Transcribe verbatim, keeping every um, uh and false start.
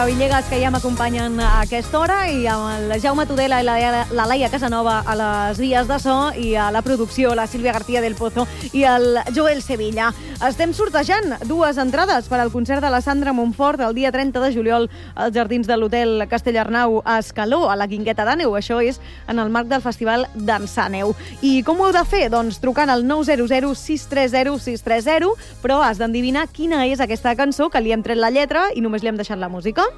Villegas, que ja m'acompanyen a aquesta hora, i amb el Jaume Tudela i la, la Laia Casanova a les vies de so, i a la producció la Sílvia García del Pozo i el Joel Sevilla. Estem sortejant dues entrades per al concert de la Sandra Montfort el dia trenta de juliol als jardins de l'Hotel Castellarnau a Escaló, a la Guingueta d'Àneu. Això és en el marc del Festival Dansàneu. I com ho heu de fer? Doncs trucant al nou zero zero sis tres zero sis tres zero, però has d'endevinar quina és aquesta cançó, que li hem tret la lletra i només li hem deixat la música.